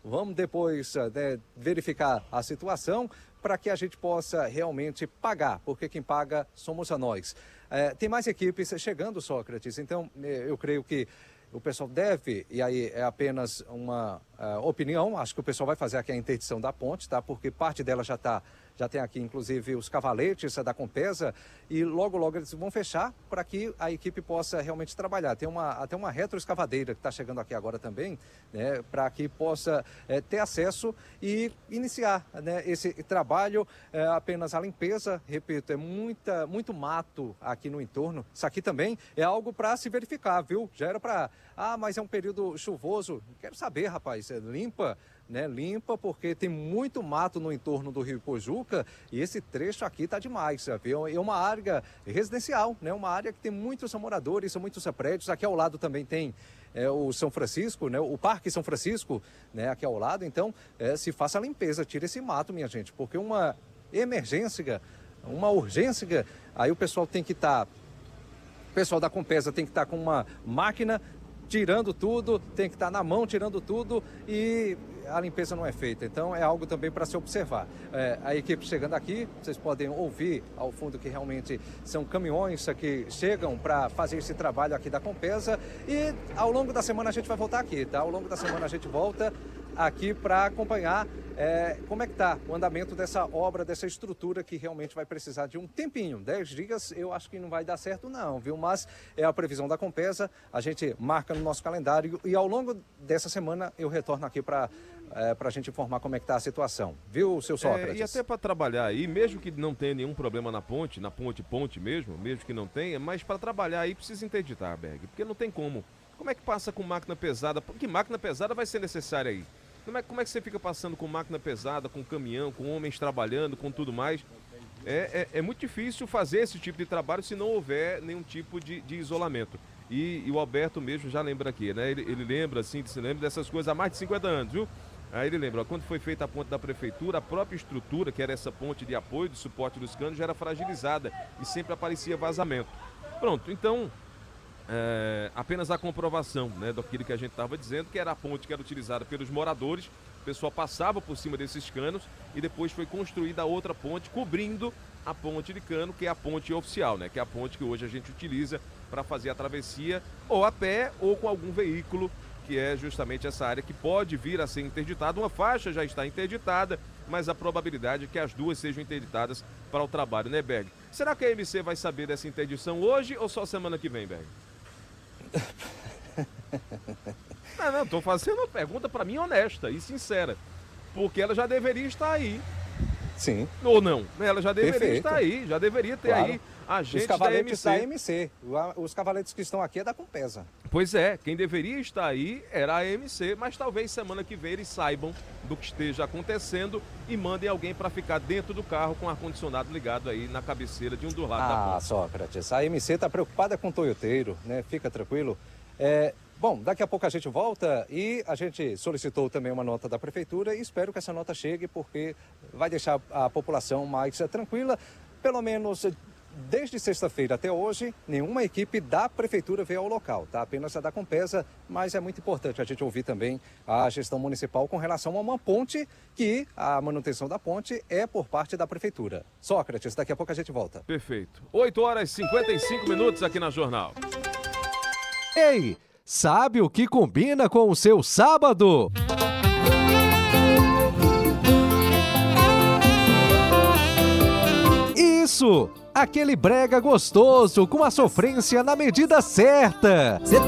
vamos depois verificar a situação para que a gente possa realmente pagar, porque quem paga somos nós. Tem mais equipes chegando, Sócrates, então eu creio que o pessoal deve, e aí é apenas uma opinião, acho que o pessoal vai fazer aqui a interdição da ponte, tá? Porque parte dela já tem aqui, inclusive, os cavaletes da Compesa, e logo eles vão fechar para que a equipe possa realmente trabalhar. Tem até uma retroescavadeira que está chegando aqui agora também, né? Para que possa ter acesso e iniciar, né, esse trabalho, apenas a limpeza, repito, é muito mato aqui no entorno. Isso aqui também é algo para se verificar, viu? Já era para... mas é um período chuvoso. Quero saber, rapaz, limpa, né? Limpa, porque tem muito mato no entorno do Rio Ipojuca e esse trecho aqui tá demais, sabe? É uma área residencial, né? Uma área que tem muitos moradores, são muitos prédios. Aqui ao lado também tem o São Francisco, né? O Parque São Francisco, né? Aqui ao lado. Então, se faça a limpeza, tire esse mato, minha gente, porque uma emergência, uma urgência, aí o pessoal tem que estar... O pessoal da Compesa tem que estar com uma máquina tirando tudo, tem que estar na mão tirando tudo e a limpeza não é feita. Então é algo também para se observar. A equipe chegando aqui, vocês podem ouvir ao fundo que realmente são caminhões que chegam para fazer esse trabalho aqui da Compesa e ao longo da semana a gente vai voltar aqui, tá? Ao longo da semana a gente volta aqui para acompanhar como é que está o andamento dessa obra, dessa estrutura que realmente vai precisar de um tempinho. 10 dias eu acho que não vai dar certo não, viu? Mas é a previsão da Compesa, a gente marca no nosso calendário e ao longo dessa semana eu retorno aqui para a gente informar como é que está a situação. Viu, seu Sócrates? E até para trabalhar aí, mesmo que não tenha nenhum problema na ponte mesmo que não tenha, mas para trabalhar aí precisa interditar, Berg, porque não tem como. Como é que passa com máquina pesada? Que máquina pesada vai ser necessária aí? Como é que você fica passando com máquina pesada, com caminhão, com homens trabalhando, com tudo mais? É muito difícil fazer esse tipo de trabalho se não houver nenhum tipo de isolamento. E o Alberto mesmo já lembra aqui, né? Ele lembra, assim, se lembra dessas coisas há mais de 50 anos, viu? Aí ele lembra, quando foi feita a ponte da prefeitura, a própria estrutura, que era essa ponte de apoio, de suporte dos canos, já era fragilizada e sempre aparecia vazamento. Pronto, então... apenas a comprovação, né, daquilo que a gente estava dizendo, que era a ponte que era utilizada pelos moradores, o pessoal passava por cima desses canos e depois foi construída a outra ponte cobrindo a ponte de cano, que é a ponte oficial, né, que é a ponte que hoje a gente utiliza para fazer a travessia ou a pé ou com algum veículo, que é justamente essa área que pode vir a ser interditada. Uma faixa já está interditada, mas a probabilidade é que as duas sejam interditadas para o trabalho, né, Berg? Será que a MC vai saber dessa interdição hoje ou só semana que vem, Berg? Não, tô fazendo uma pergunta para mim honesta e sincera, porque ela já deveria estar aí. Sim. Ou não? Ela já deveria Perfeito. estar aí, já deveria ter aí agentes os cavaletes da MC. Os cavaletes que estão aqui é da Compesa. Pois é, quem deveria estar aí era a MC, mas talvez semana que vem eles saibam do que esteja acontecendo e mandem alguém para ficar dentro do carro com o ar-condicionado ligado aí na cabeceira de um dos lados da ponte. Sócrates, a MC está preocupada com o toioteiro, né? Fica tranquilo. Bom, daqui a pouco a gente volta e a gente solicitou também uma nota da prefeitura e espero que essa nota chegue porque vai deixar a população mais tranquila. Pelo menos desde sexta-feira até hoje, nenhuma equipe da prefeitura veio ao local, tá? Apenas a da Compesa, mas é muito importante a gente ouvir também a gestão municipal com relação a uma ponte que a manutenção da ponte é por parte da prefeitura. Sócrates, daqui a pouco a gente volta. Perfeito. 8h55 aqui na Jornal. Ei! Sabe o que combina com o seu sábado? Isso! Aquele brega gostoso com a sofrência na medida certa.